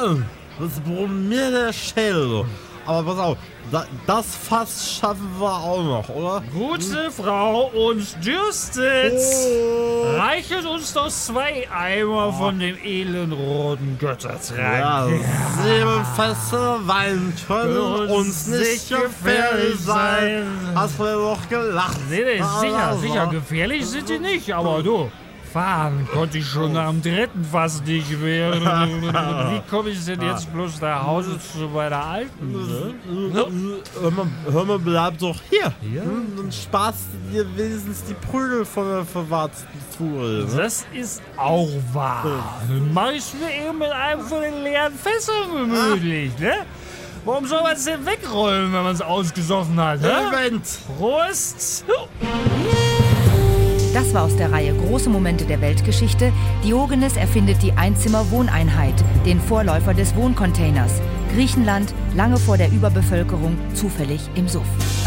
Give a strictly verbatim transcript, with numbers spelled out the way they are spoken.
Mann, das brummt mir der Schädel. Aber pass auf, da, das Fass schaffen wir auch noch, oder? Gute Frau, uns dürstet. Oh. Reichet uns doch zwei Eimer von dem edlen roten Göttertrank. Ja, sieben Fässer Wein können uns nicht gefährlich sein. Hast du doch gelacht? Nee, nee, sicher, Also. sicher, gefährlich sind die nicht, aber du, fahren konnte ich schon am dritten Fast nicht mehr. Wie komme ich denn jetzt bloß nach Hause zu meiner Alten? Ne? Hör mal, hör mal, bleib doch hier. Ja. Hm, dann sparst du dir wenigstens die Prügel von der verwahrten Tour. Ne? Das ist auch wahr. Dann mach ich mir eben mit einem von den leeren Fässern gemütlich, ne? Warum soll man es denn wegrollen, wenn man es ausgesoffen hat, ne? Event. Prost! Das war aus der Reihe Große Momente der Weltgeschichte. Diogenes erfindet die Einzimmer-Wohneinheit, den Vorläufer des Wohncontainers. Griechenland, lange vor der Überbevölkerung, zufällig im Suff.